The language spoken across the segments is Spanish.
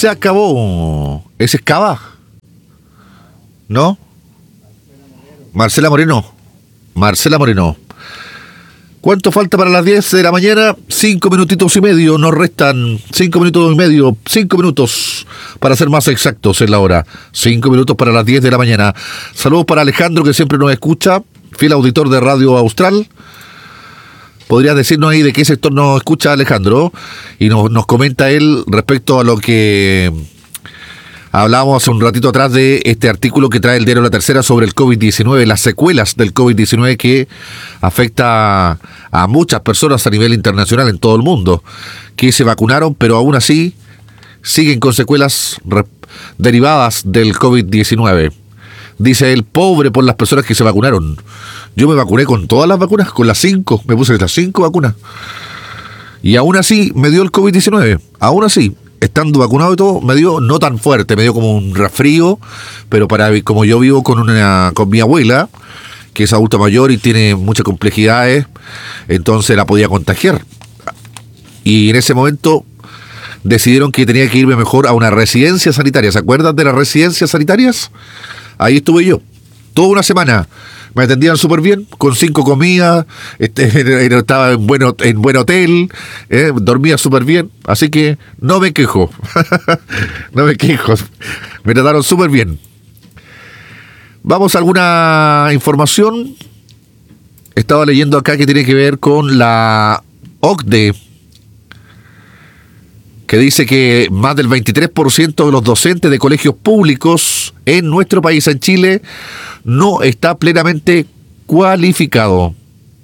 se acabó. ¿Es Escava? ¿No? Marcela Moreno. ¿Cuánto falta para las 10 de la mañana? 5 minutitos y medio. Nos restan 5 minutos y medio. 5 minutos para ser más exactos en la hora. 5 minutos para las 10 de la mañana. Saludos para Alejandro, que siempre nos escucha, fiel auditor de Radio Austral. ¿Podrías decirnos ahí de qué sector nos escucha Alejandro? Y nos comenta él respecto a lo que hablábamos hace un ratito atrás de este artículo que trae el diario La Tercera sobre el COVID-19, las secuelas del COVID-19 que afecta a muchas personas a nivel internacional en todo el mundo, que se vacunaron, pero aún así siguen con secuelas derivadas del COVID-19. Dice él, pobre por las personas que se vacunaron. Yo me vacuné con todas las vacunas, con las 5, me puse las 5 vacunas. Y aún así me dio el COVID-19, aún así. Estando vacunado y todo, me dio no tan fuerte, me dio como un resfrío, pero como yo vivo con mi abuela, que es adulta mayor y tiene muchas complejidades, entonces la podía contagiar. Y en ese momento decidieron que tenía que irme mejor a una residencia sanitaria. ¿Se acuerdan de las residencias sanitarias? Ahí estuve yo, toda una semana. Me atendían súper bien, con 5 comidas, estaba en buen hotel, dormía súper bien, así que no me quejo. No me quejo, me trataron súper bien. Vamos a alguna información. Estaba leyendo acá que tiene que ver con la OCDE, que dice que más del 23% de los docentes de colegios públicos en nuestro país, en Chile, no está plenamente cualificado.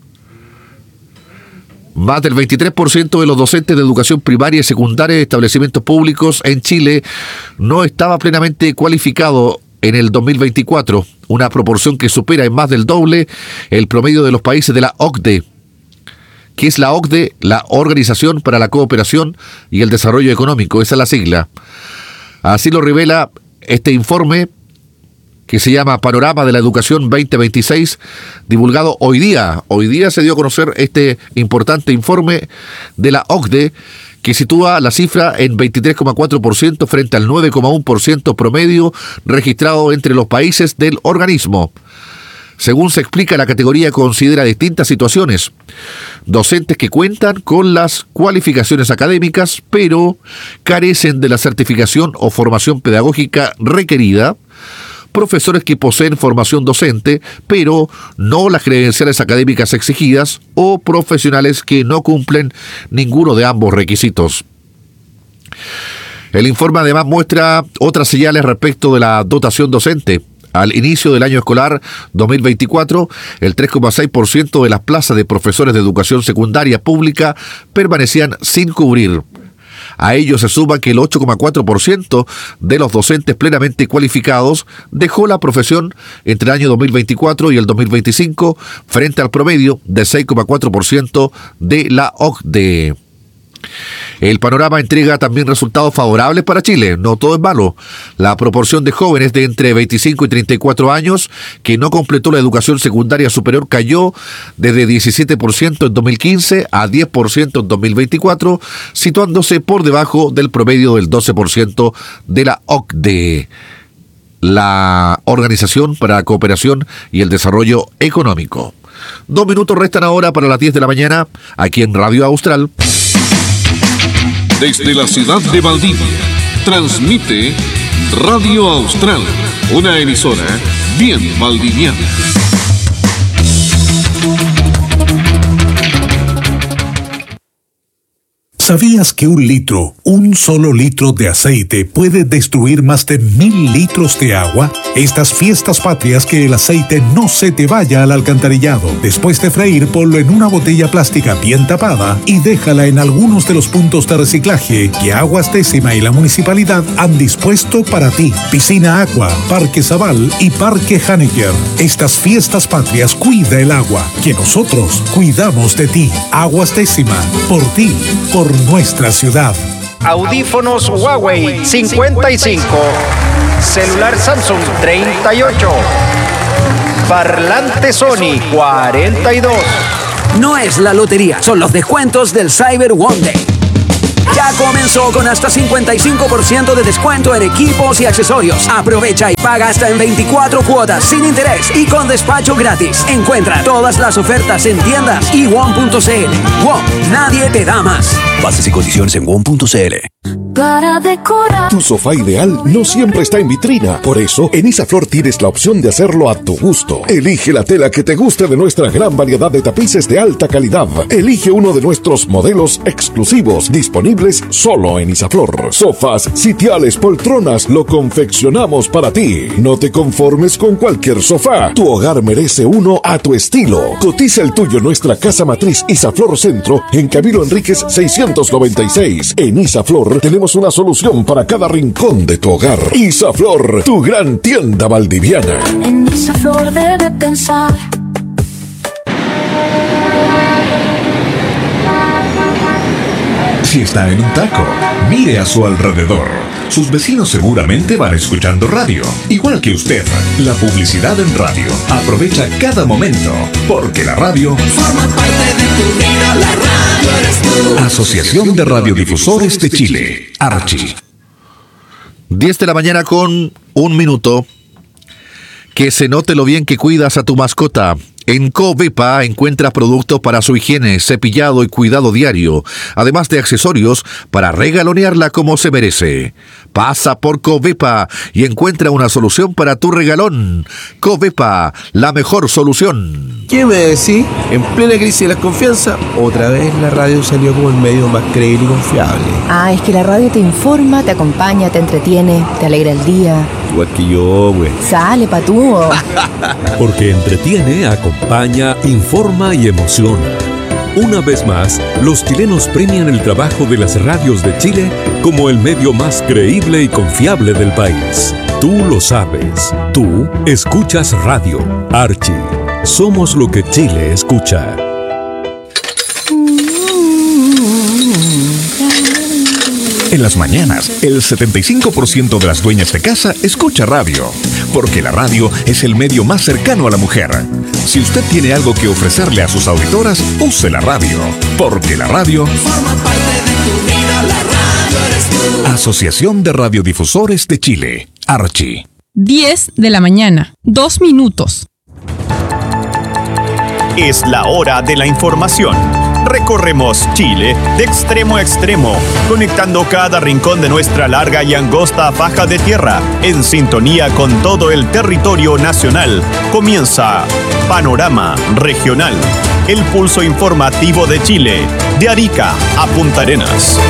Más del 23% de los docentes de educación primaria y secundaria de establecimientos públicos en Chile no estaba plenamente cualificado en el 2024, una proporción que supera en más del doble el promedio de los países de la OCDE. ¿Qué es la OCDE? La Organización para la Cooperación y el Desarrollo Económico, esa es la sigla. Así lo revela este informe que se llama Panorama de la Educación 2026, divulgado hoy día. Hoy día se dio a conocer este importante informe de la OCDE, que sitúa la cifra en 23,4% frente al 9,1% promedio registrado entre los países del organismo. Según se explica, la categoría considera distintas situaciones. Docentes que cuentan con las cualificaciones académicas, pero carecen de la certificación o formación pedagógica requerida. Profesores que poseen formación docente, pero no las credenciales académicas exigidas, o profesionales que no cumplen ninguno de ambos requisitos. El informe además muestra otras señales respecto de la dotación docente. Al inicio del año escolar 2024, el 3,6% de las plazas de profesores de educación secundaria pública permanecían sin cubrir. A ello se suma que el 8,4% de los docentes plenamente cualificados dejó la profesión entre el año 2024 y el 2025, frente al promedio de 6,4% de la OCDE. El panorama entrega también resultados favorables para Chile. No todo es malo. La proporción de jóvenes de entre 25 y 34 años que no completó la educación secundaria superior cayó desde 17% en 2015 a 10% en 2024, situándose por debajo del promedio del 12% de la OCDE, la Organización para la Cooperación y el Desarrollo Económico. 2 minutos restan ahora para las 10 de la mañana, aquí en Radio Austral. Desde la ciudad de Valdivia, transmite Radio Austral, una emisora bien valdiviana. ¿Sabías que un solo litro de aceite puede destruir más de 1000 litros de agua? Estas fiestas patrias, que el aceite no se te vaya al alcantarillado. Después de freír, ponlo en una botella plástica bien tapada y déjala en algunos de los puntos de reciclaje que Aguas Décima y la municipalidad han dispuesto para ti. Piscina Aqua, Parque Zabal y Parque Hanecker. Estas fiestas patrias, cuida el agua, que nosotros cuidamos de ti. Aguas Décima, por ti, por nuestra ciudad. Audífonos Huawei 55, celular Samsung 38, parlante Sony 42. No es la lotería, son los descuentos del Cyber One Day. ya comenzó con hasta 55% de descuento en equipos y accesorios. Aprovecha y paga hasta en 24 cuotas sin interés y con despacho gratis. Encuentra todas las ofertas en tiendas y WOM.cl. WOM, nadie te da más. Bases y condiciones en WOM.cl. Para decorar. Tu sofá ideal no siempre está en vitrina. Por eso, en Isaflor tienes la opción de hacerlo a tu gusto. Elige la tela que te guste de nuestra gran variedad de tapices de alta calidad. Elige uno de nuestros modelos exclusivos, disponibles solo en Isaflor. Sofás, sitiales, poltronas, lo confeccionamos para ti. No te conformes con cualquier sofá. Tu hogar merece uno a tu estilo. Cotiza el tuyo en nuestra casa matriz Isaflor Centro, en Camilo Enríquez 696. En Isaflor tenemos una solución para cada rincón de tu hogar. Isaflor, tu gran tienda valdiviana. En Isaflor debe pensar. Si está en un taco, mire a su alrededor. Sus vecinos seguramente van escuchando radio. Igual que usted, la publicidad en radio. Aprovecha cada momento, porque la radio forma parte de tu vida. La radio eres tú. Asociación de Radiodifusores de Chile, Archi. 10 de la mañana con 1 minuto. Que se note lo bien que cuidas a tu mascota. En Covepa encuentras productos para su higiene, cepillado y cuidado diario, además de accesorios para regalonearla como se merece. Pasa por Covepa y encuentra una solución para tu regalón. Covepa, la mejor solución. ¿Qué me decís? En plena crisis de la confianza, otra vez la radio salió como el medio más creíble y confiable. Ah, es que la radio te informa, te acompaña, te entretiene, te alegra el día. Igual que yo, güey. Sale, patúo. Porque entretiene, acompaña, informa y emociona. Una vez más, los chilenos premian el trabajo de las radios de Chile como el medio más creíble y confiable del país. Tú lo sabes. Tú escuchas radio. Archi. Somos lo que Chile escucha. En las mañanas, el 75% de las dueñas de casa escucha radio, porque la radio es el medio más cercano a la mujer. Si usted tiene algo que ofrecerle a sus auditoras, use la radio, porque la radio forma parte de tu vida. La radio eres tú. Asociación de Radiodifusores de Chile, Archi. 10 de la mañana, 2 minutos. Es la hora de la información. Recorremos Chile de extremo a extremo, conectando cada rincón de nuestra larga y angosta faja de tierra, en sintonía con todo el territorio nacional. Comienza Panorama Regional, el pulso informativo de Chile, de Arica a Punta Arenas.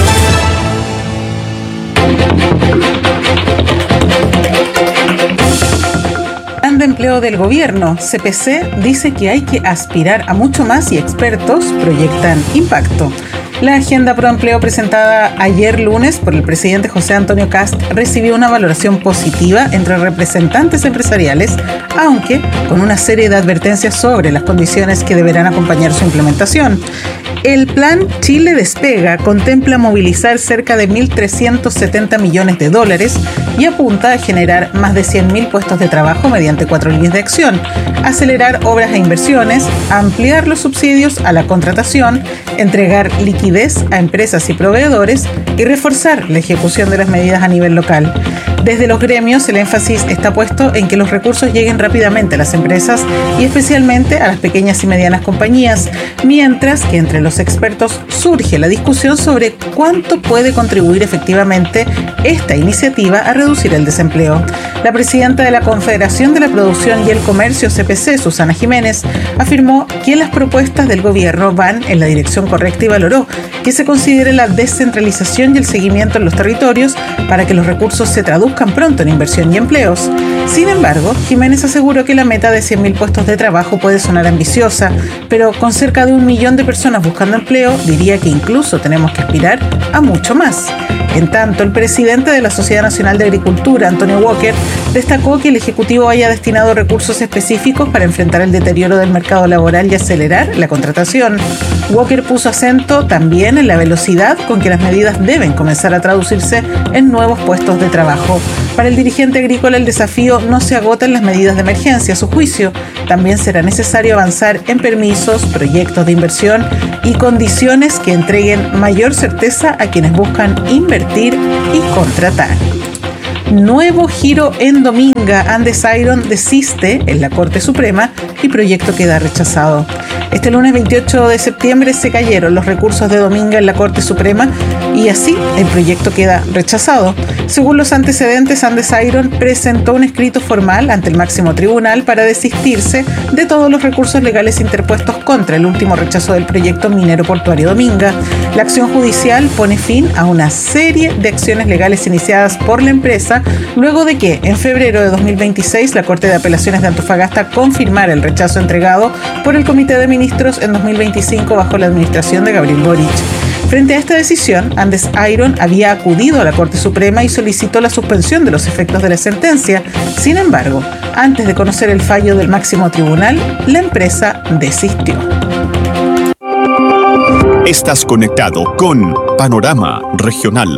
De empleo del gobierno, CPC, dice que hay que aspirar a mucho más y expertos proyectan impacto. La agenda pro empleo presentada ayer lunes por el presidente José Antonio Kast recibió una valoración positiva entre representantes empresariales, aunque con una serie de advertencias sobre las condiciones que deberán acompañar su implementación. El plan Chile Despega contempla movilizar cerca de $1.370 millones y apunta a generar más de 100.000 puestos de trabajo mediante 4 líneas de acción, acelerar obras e inversiones, ampliar los subsidios a la contratación, entregar liquidez a empresas y proveedores y reforzar la ejecución de las medidas a nivel local. Desde los gremios, el énfasis está puesto en que los recursos lleguen rápidamente a las empresas y especialmente a las pequeñas y medianas compañías, mientras que entre los expertos surge la discusión sobre cuánto puede contribuir efectivamente esta iniciativa a reducir el desempleo. La presidenta de la Confederación de la Producción y el Comercio, CPC, Susana Jiménez, afirmó que las propuestas del gobierno van en la dirección correcta y valoró que se considere la descentralización y el seguimiento en los territorios para que los recursos se traduzcan pronto en inversión y empleos. Sin embargo, Jiménez aseguró que la meta de 100.000 puestos de trabajo puede sonar ambiciosa, pero con cerca de 1 millón de personas buscando empleo, diría que incluso tenemos que aspirar a mucho más. En tanto, el presidente de la Sociedad Nacional de Agricultura, Antonio Walker, destacó que el Ejecutivo haya destinado recursos específicos para enfrentar el deterioro del mercado laboral y acelerar la contratación. Walker puso acento también en la velocidad con que las medidas deben comenzar a traducirse en nuevos puestos de trabajo. Para el dirigente agrícola, el desafío no se agota en las medidas de emergencia. A su juicio, también será necesario avanzar en permisos, proyectos de inversión y condiciones que entreguen mayor certeza a quienes buscan invertir y contratar. Nuevo giro en Dominga. Andes Iron desiste en la Corte Suprema y proyecto queda rechazado. Este lunes 28 de septiembre se cayeron los recursos de Dominga en la Corte Suprema y así el proyecto queda rechazado. Según los antecedentes, Andes Iron presentó un escrito formal ante el máximo tribunal para desistirse de todos los recursos legales interpuestos contra el último rechazo del proyecto minero portuario Dominga. La acción judicial pone fin a una serie de acciones legales iniciadas por la empresa luego de que en febrero de 2026 la Corte de Apelaciones de Antofagasta confirmara el rechazo entregado por el Comité de Ministros en 2025 bajo la administración de Gabriel Boric. Frente a esta decisión, Andes Iron había acudido a la Corte Suprema y solicitó la suspensión de los efectos de la sentencia. Sin embargo, antes de conocer el fallo del máximo tribunal, la empresa desistió. Estás conectado con Panorama Regional.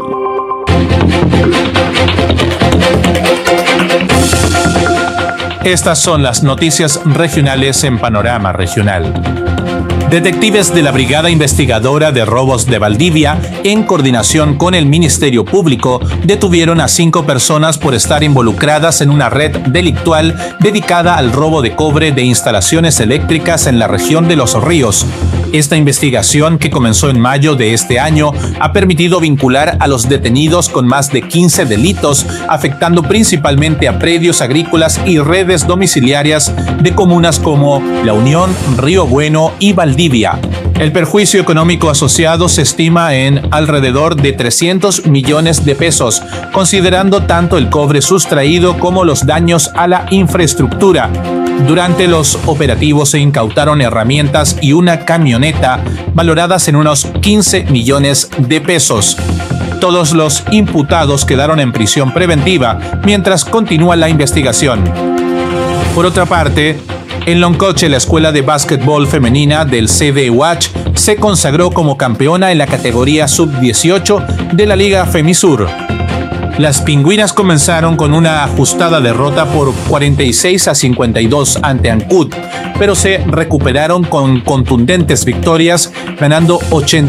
Estas son las noticias regionales en Panorama Regional. Detectives de la Brigada Investigadora de Robos de Valdivia, en coordinación con el Ministerio Público, detuvieron a 5 personas por estar involucradas en una red delictual dedicada al robo de cobre de instalaciones eléctricas en la región de Los Ríos. Esta investigación, que comenzó en mayo de este año, ha permitido vincular a los detenidos con más de 15 delitos, afectando principalmente a predios agrícolas y redes domiciliarias de comunas como La Unión, Río Bueno y Valdivia. El perjuicio económico asociado se estima en alrededor de 300 millones de pesos, considerando tanto el cobre sustraído como los daños a la infraestructura. Durante los operativos se incautaron herramientas y una camioneta valoradas en unos 15 millones de pesos. Todos los imputados quedaron en prisión preventiva mientras continúa la investigación. Por otra parte, en Loncoche, la escuela de básquetbol femenina del CDUH se consagró como campeona en la categoría sub-18 de la Liga Femisur. Las pingüinas comenzaron con una ajustada derrota por 46-52 ante Ancud, pero se recuperaron con contundentes victorias, ganando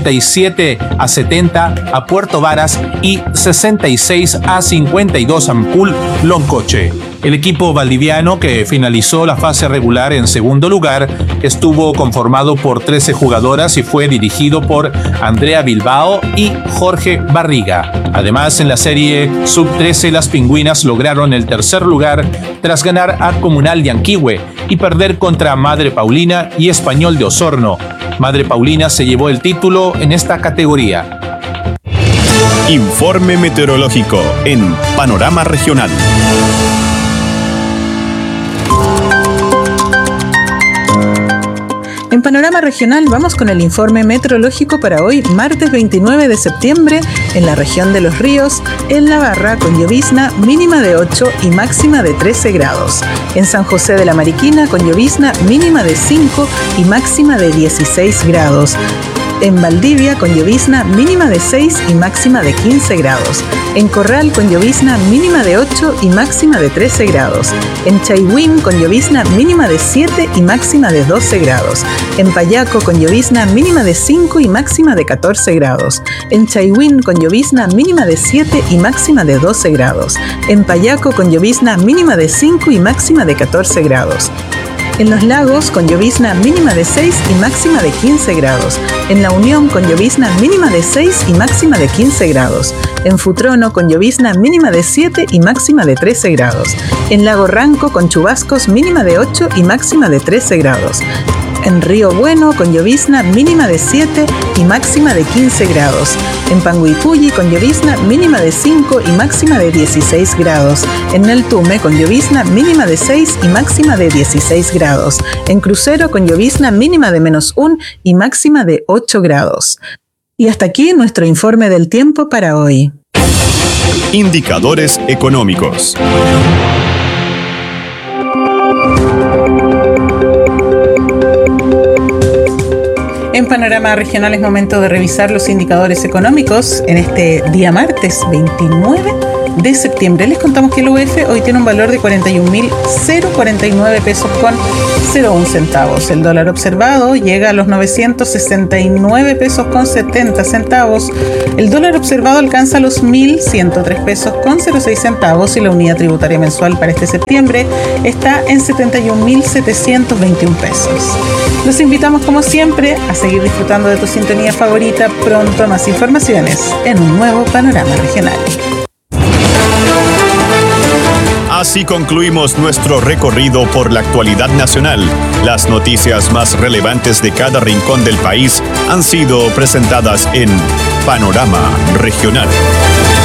87-70 a Puerto Varas y 66-52 a Ampul Loncoche. El equipo valdiviano, que finalizó la fase regular en segundo lugar, estuvo conformado por 13 jugadoras y fue dirigido por Andrea Bilbao y Jorge Barriga. Además, en la serie sub-13, las pingüinas lograron el tercer lugar tras ganar a Comunal de Anquihue y perder contra Madre Paulina y Español de Osorno. Madre Paulina se llevó el título en esta categoría. Informe meteorológico en Panorama Regional. En Panorama Regional vamos con el informe meteorológico para hoy, martes 29 de septiembre, en la región de Los Ríos, en Navarra, con llovizna mínima de 8 y máxima de 13 grados. En San José de la Mariquina, con llovizna mínima de 5 y máxima de 16 grados. En Valdivia, con llovizna mínima de 6 y máxima de 15 grados. En Corral, con llovizna mínima de 8 y máxima de 13 grados. En Chaihuín, con llovizna mínima de 7 y máxima de 12 grados. En Payaco, con llovizna mínima de 5 y máxima de 14 grados. En Chaihuín, con llovizna mínima de 7 y máxima de 12 grados. En Payaco, con llovizna mínima de 5 y máxima de 14 grados. En Los Lagos, con llovizna mínima de 6 y máxima de 15 grados. En La Unión, con llovizna mínima de 6 y máxima de 15 grados. En Futrono, con llovizna mínima de 7 y máxima de 13 grados. En Lago Ranco, con chubascos mínima de 8 y máxima de 13 grados. En Río Bueno, con llovizna mínima de 7 y máxima de 15 grados. En Panguipulli, con llovizna mínima de 5 y máxima de 16 grados. En Neltume, con llovizna mínima de 6 y máxima de 16 grados. En Crucero, con llovizna mínima de -1 y máxima de 8 grados. Y hasta aquí nuestro informe del tiempo para hoy. Indicadores económicos. En Panorama Regional es momento de revisar los indicadores económicos en este día martes 29 de septiembre. Les contamos que el UF hoy tiene un valor de 41.049 pesos con 0,1 centavos. El dólar observado llega a los 969 pesos con 70 centavos. El dólar observado alcanza los 1.103 pesos con 06 centavos y la unidad tributaria mensual para este septiembre está en 71.721 pesos. Los invitamos como siempre a seguir disfrutando de tu sintonía favorita. Pronto más informaciones en un nuevo Panorama Regional. Así concluimos nuestro recorrido por la actualidad nacional. Las noticias más relevantes de cada rincón del país han sido presentadas en Panorama Regional.